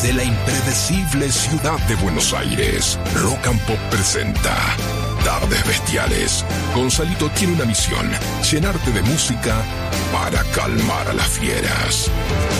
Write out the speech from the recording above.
Desde la impredecible ciudad de Buenos Aires, Rock and Pop presenta Tardes Bestiales. Gonzalito tiene una misión: llenarte de música para calmar a las fieras.